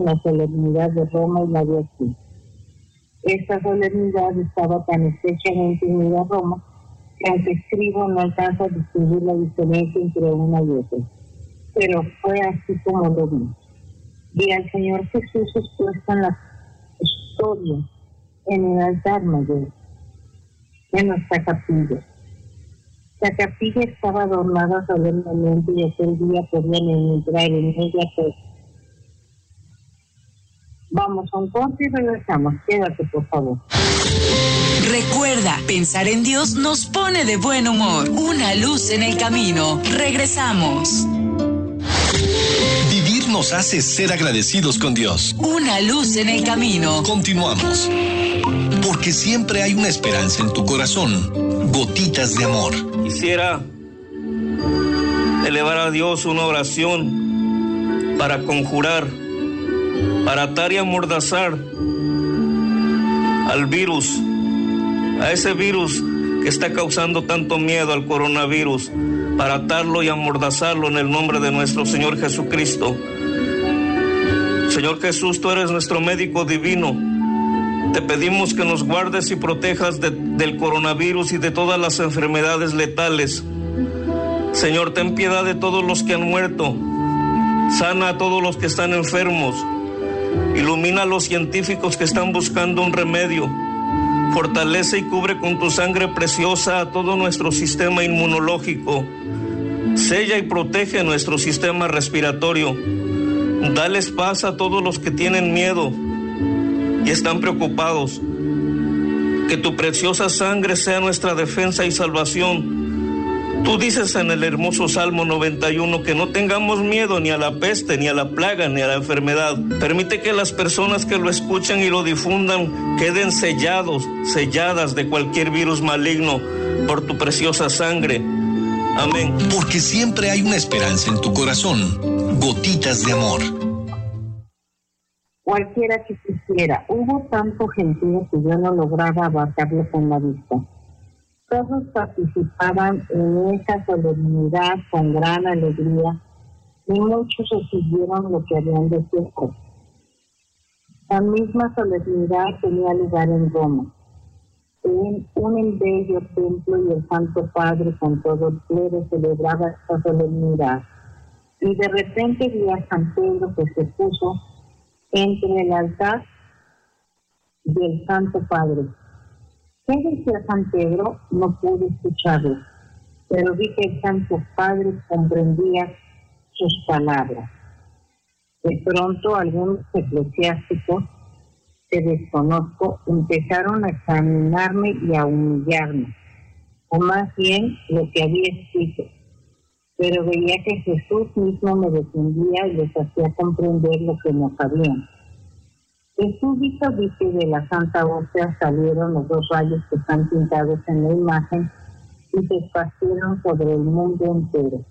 la solemnidad de Roma y la de aquí. Esta solemnidad estaba tan estrechamente unida a Roma que aunque escribo no alcanza a distinguir la diferencia entre una y otra. Pero fue así como lo vi. Vi al Señor Jesús expuesto en la custodia, en el altar mayor, en nuestra capilla. La capilla estaba adornada solemnemente y aquel día podían entrar en ella todos. Vamos a un corte y regresamos. Quédate, por favor. Recuerda, pensar en Dios nos pone de buen humor. Una luz en el camino. Regresamos. Vivir nos hace ser agradecidos con Dios. Una luz en el camino. Continuamos. Porque siempre hay una esperanza en tu corazón. Gotitas de amor. Quisiera elevar a Dios una oración para conjurar, para atar y amordazar al virus, a ese virus que está causando tanto miedo, al coronavirus, para atarlo y amordazarlo en el nombre de nuestro Señor Jesucristo. Señor Jesús, tú eres nuestro médico divino. Te pedimos que nos guardes y protejas del coronavirus y de todas las enfermedades letales. Señor, ten piedad de todos los que han muerto. Sana a todos los que están enfermos. Ilumina a los científicos que están buscando un remedio. Fortalece y cubre con tu sangre preciosa a todo nuestro sistema inmunológico. Sella y protege nuestro sistema respiratorio. Dales paz a todos los que tienen miedo y están preocupados. Que tu preciosa sangre sea nuestra defensa y salvación. Tú dices en el hermoso Salmo 91 que no tengamos miedo ni a la peste, ni a la plaga, ni a la enfermedad. Permite que las personas que lo escuchan y lo difundan queden selladas de cualquier virus maligno por tu preciosa sangre. Amén. Porque siempre hay una esperanza en tu corazón. Gotitas de amor. Cualquiera que quisiera. Hubo tanto gentío que yo no lograba abarcarlo con la vista. Todos participaban en esa solemnidad con gran alegría y muchos recibieron lo que habían de cierto. La misma solemnidad tenía lugar en Roma. En un bello templo y el Santo Padre con todo el clero celebraba esta solemnidad. Y de repente vi a San Pedro que se puso entre el altar y el Santo Padre. ¿Qué decía San Pedro? No pude escucharlo, pero vi que el Santo Padre comprendía sus palabras. De pronto algunos eclesiásticos que desconozco empezaron a examinarme y a humillarme, o más bien lo que había escrito, pero veía que Jesús mismo me defendía y les hacía comprender lo que no sabían. De súbito vi que de la Santa Hostia salieron los dos rayos que están pintados en la imagen y se esparcieron sobre el mundo entero.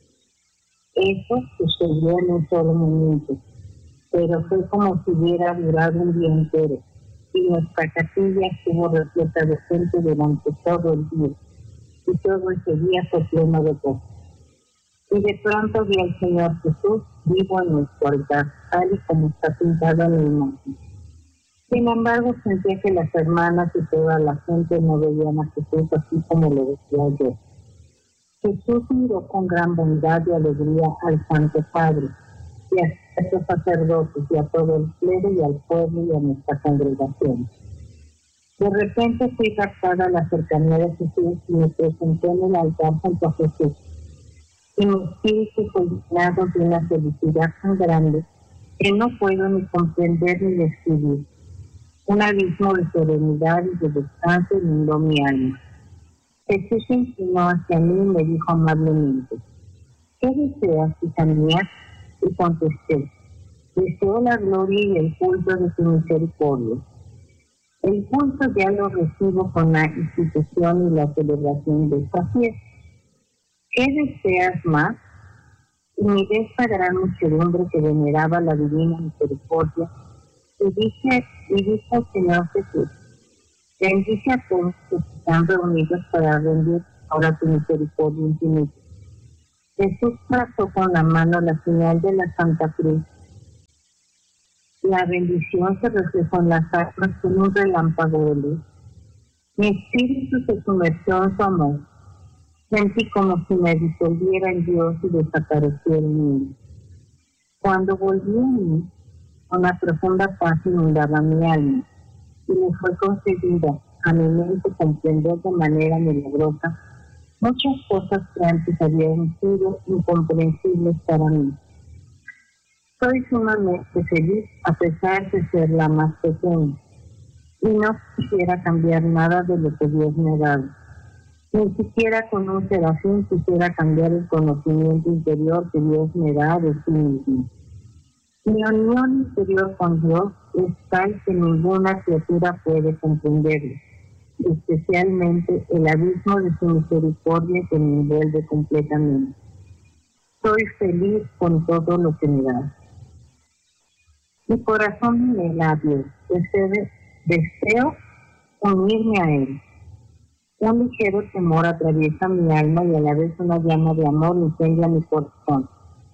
Eso sucedió en un solo momento, pero fue como si hubiera durado un día entero, y nuestra capilla estuvo repleta de gente durante todo el día, y todo ese día fue pleno de gozo. Y de pronto vi al Señor Jesús vivo en nuestro altar, tal y como está pintado en la imagen. Sin embargo, sentía que las hermanas y toda la gente no veían a Jesús así como lo decía yo. Jesús miró con gran bondad y alegría al Santo Padre, y a estos sacerdotes, y a todo el clero, y al pueblo, y a nuestra congregación. De repente fui captada a la cercanía de Jesús y me presenté en el altar junto a Jesús. Y mi espíritu fue llenado de una felicidad tan grande que no puedo ni comprender ni describir. Un abismo de serenidad y de descanso inundó mi alma. Jesús se inclinó hacia mí y me dijo amablemente: ¿qué deseas, hija mía? Y contesté: deseo la gloria y el culto de tu misericordia. El culto ya lo recibo con la institución y la celebración de esta fiesta. ¿Qué deseas más? Y miré esta gran muchedumbre que veneraba la divina misericordia y dije al Señor Jesús: bendice a todos los que están reunidos para rendir ahora tu misericordia infinita. Jesús trazó con la mano la señal de la Santa Cruz La bendición se reflejó en las almas con un relámpago de luz. Mi espíritu se sumergió en su amor. Sentí como si me disolviera en Dios y desapareciera en mí. Cuando volví a mí, una profunda paz inundaba mi alma y me fue concedida a mi mente comprender de manera milagrosa muchas cosas que antes habían sido incomprensibles para mí. Soy sumamente feliz a pesar de ser la más pequeña y no quisiera cambiar nada de lo que Dios me ha dado. Ni siquiera con un serafín quisiera cambiar el conocimiento interior que Dios me da de sí mismo. Mi unión interior con Dios es tal que ninguna criatura puede comprenderlo, especialmente el abismo de su misericordia que me envuelve completamente. Soy feliz con todo lo que me da. Mi corazón me anhela a Dios, deseo unirme a Él. Un ligero temor atraviesa mi alma y a la vez una llama de amor incendia mi corazón.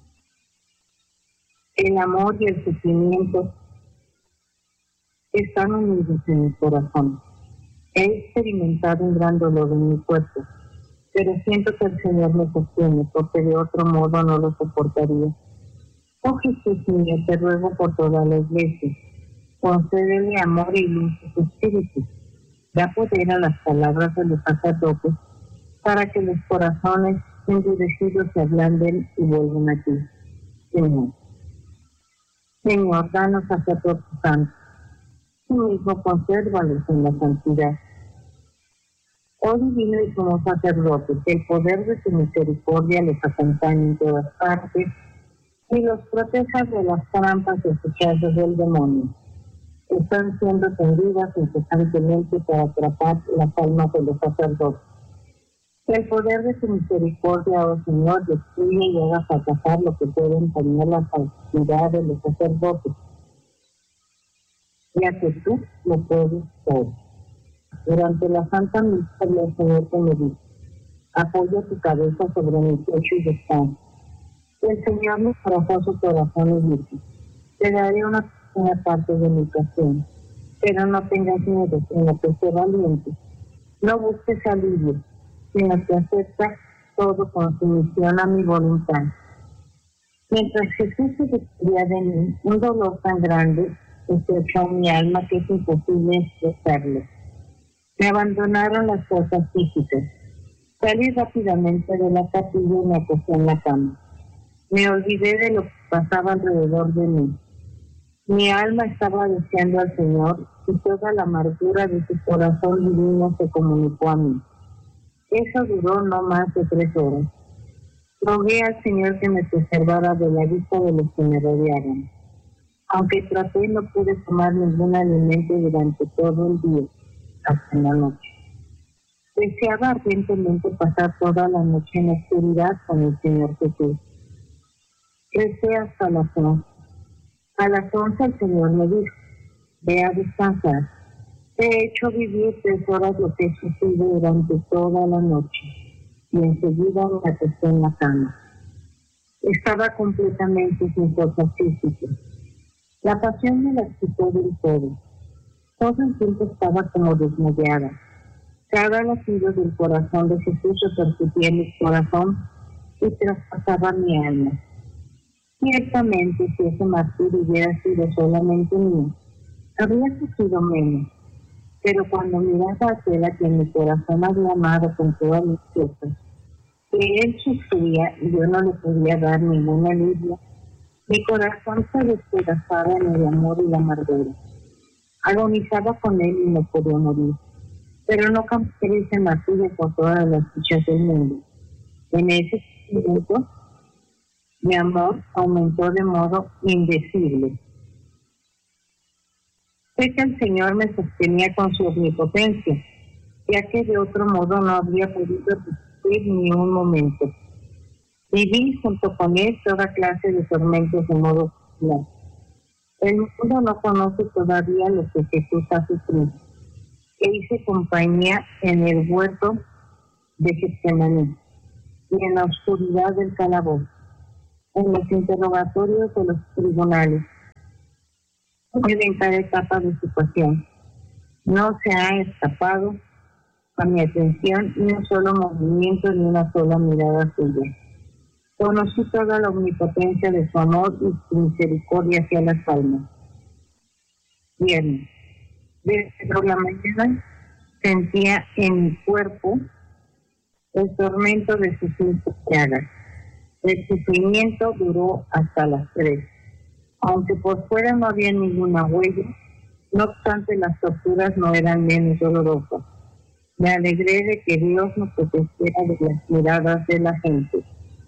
El amor y el sufrimiento están unidos en mi corazón. He experimentado un gran dolor en mi cuerpo, pero siento que el Señor me sostiene, porque de otro modo no lo soportaría. Oh Jesús mío, te ruego por toda la iglesia, concédele amor y luz a tu espíritu. Da poder a las palabras de los sacerdotes para que los corazones endurecidos se ablanden y vuelvan a ti. Señor. Señor, danos sacerdotes santos. Tú mismo consérvalos en la santidad. Oh divino y sumo sacerdote, que el poder de tu misericordia les acompañe en todas partes y los proteja de las trampas y hechizos del demonio. Están siendo tendidas incesantemente para atrapar las almas de los sacerdotes. Que el poder de tu misericordia, oh Señor, destruya y haga fracasar lo que puede empañar la santidad de los sacerdotes, ya que tú lo puedes todo. Durante la Santa Misa, el Señor te me dice: apoya tu cabeza sobre mi pecho y descansa. El Señor me abrazó su corazón y dice: te daré una pequeña parte de mi pasión, pero no tengas miedo, sino que sé valiente. No busques alivio, sino que acepta todo con sumisión a mi voluntad. Mientras Jesús se despedía de mí, un dolor tan grande estrechó mi alma que es imposible expresarlo. Me abandonaron las cosas físicas. Salí rápidamente de la capilla y me acosté en la cama. Me olvidé de lo que pasaba alrededor de mí. Mi alma estaba deseando al Señor y toda la amargura de su corazón divino se comunicó a mí. Eso duró no más de 3 horas. Rogué al Señor que me preservara de la vista de los que me rodeaban. Aunque traté, no pude tomar ningún alimento durante todo el día, hasta la noche. Deseaba ardientemente pasar toda la noche en la oscuridad con el Señor Jesús. Recé hasta las 11. A las 11 el Señor me dijo: ve a descansar. Te he hecho vivir 3 horas lo que he sufrido durante toda la noche. Y enseguida me acosté en la cama. Estaba completamente sin fuerzas físicas. La pasión me la quitó del todo. Todo el tiempo estaba como desmayada. Cada latido del corazón de Jesús repercutía en mi corazón y traspasaba mi alma. Ciertamente, si ese martirio hubiera sido solamente mío, habría sufrido menos. Pero cuando miraba a aquel a quien mi corazón había amado con todas mis fuerzas, que él sufría y yo no le podía dar ningún alivio, mi corazón se despedazaba en el amor y la amargura. Agonizaba con él y no podía morir, pero no cambié ese martirio por todas las dichas del mundo. En ese momento, mi amor aumentó de modo indecible. Sé que el Señor me sostenía con su omnipotencia, ya que de otro modo no habría podido resistir ni un momento. Viví junto con él toda clase de tormentos de modo popular. El mundo no conoce todavía lo que Jesús ha sufrido. E hice compañía en el huerto de Getsemaní y en la oscuridad del calabozo, en los interrogatorios de los tribunales, en cada etapa de su pasión. No se ha escapado a mi atención ni un solo movimiento ni una sola mirada suya. Conocí toda la omnipotencia de su amor y su misericordia hacia las almas. Bien, desde la mañana sentía en mi cuerpo el tormento de sus llagas. El sufrimiento duró hasta las 3. Aunque por fuera no había ninguna huella, no obstante las torturas no eran menos dolorosas. Me alegré de que Dios nos protegiera de las miradas de la gente.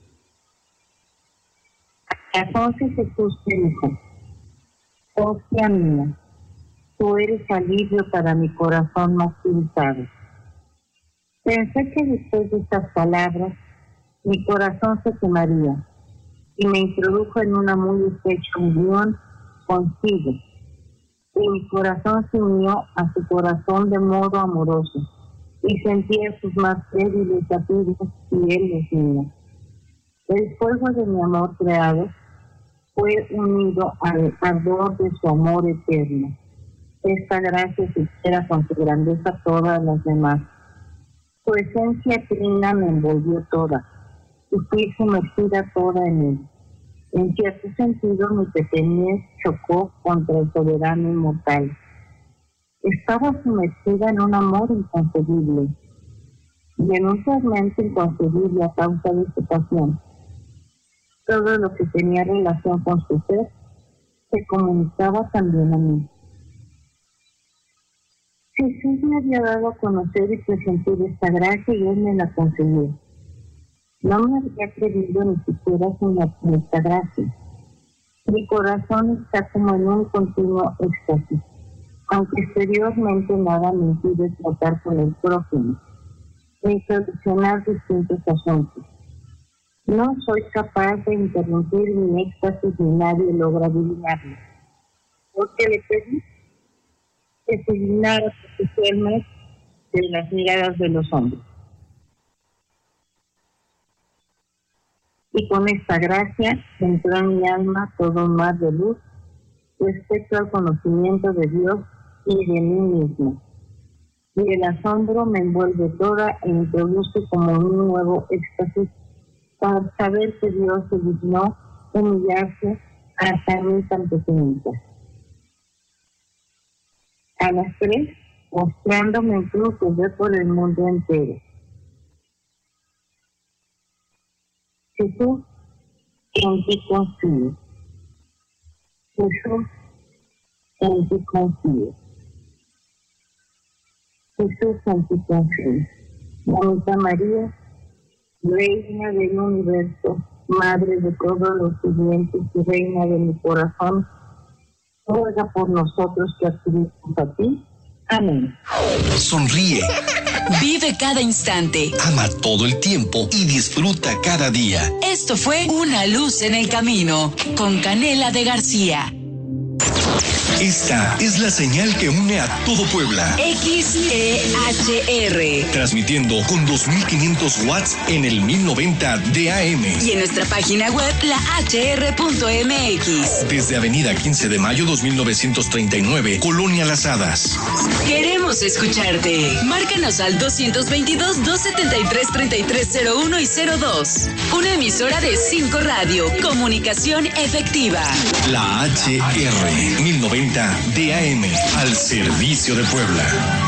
Entonces Jesús me dijo: hostia mía, tú eres alivio para mi corazón martirizado. Pensé que después de estas palabras mi corazón se quemaría y me introdujo en una muy estrecha unión consigo. Y mi corazón se unió a su corazón de modo amoroso y sentía sus más débiles latidos y él los míos. El fuego de mi amor creado fue unido al ardor de su amor eterno. Esta gracia supera con su grandeza todas las demás. Su esencia trina me envolvió toda y fui sumergida toda en él. En cierto sentido, mi pequeñez chocó contra el soberano inmortal. Estaba sumergida en un amor inconcebible y en un tormento inconcebible a causa de su pasión. Todo lo que tenía relación con su ser se comunicaba también a mí. Jesús me había dado a conocer y presentir esta gracia y él me la concedió. No me había atrevido ni siquiera soñar con esta gracia. Mi corazón está como en un continuo éxtasis, aunque exteriormente nada me impide tratar con el prójimo e solucionar distintos asuntos. No soy capaz de interrumpir mi éxtasis ni nadie logra adivinarlo, porque le pedí que se dignara protegerme de las miradas de los hombres. Y con esta gracia entró en mi alma todo un mar de luz respecto al conocimiento de Dios y de mí mismo. Y el asombro me envuelve toda e introduce como un nuevo éxtasis para saber que Dios se dignó humillarse hasta mí tan pequeñita. A las 3, mostrándome en cruz, ve por el mundo entero. Jesús, en ti confío. Jesús, en ti confío. Jesús, en ti confío. Mamita María, Reina del universo, Madre de todos los vivientes y Reina de mi corazón, ruega por nosotros que acudimos a ti. Amén. Sonríe. Vive cada instante. Ama todo el tiempo y disfruta cada día. Esto fue Una Luz en el Camino con Canela de García. Esta es la señal que une a todo Puebla. XEHR. Transmitiendo con 2500 watts en el 1090 de AM. Y en nuestra página web, lahr.mx. Desde Avenida 15 de Mayo 2939, Colonia Las Hadas. Queremos escucharte. Márcanos al 222-273-3301 y 02. Una emisora de 5 Radio. Comunicación efectiva. La HR 1090 DAM al servicio de Puebla.